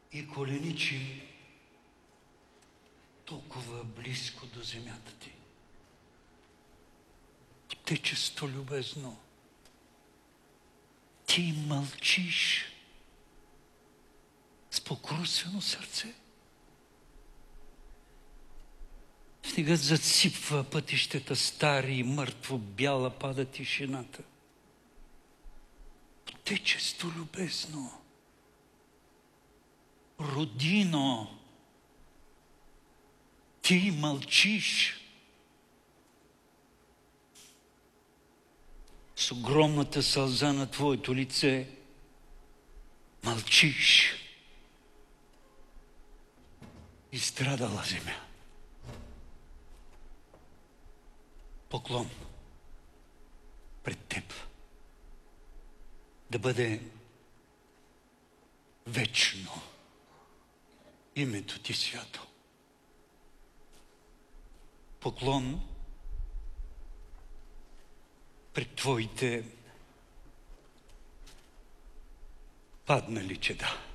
и коленичим толкова близко до земята ти. Отечество любезно, ти мълчиш с покрусено сърце. Снегът засипва пътищата стари и мъртво бяла пада тишината. Отечество любезно, родино, ти мълчиш. С огромната сълза на твоето лице мълчиш. Изстрадала земя. Поклон пред теб. Да бъде вечно името ти свято. Поклон пред твоите паднали чеда.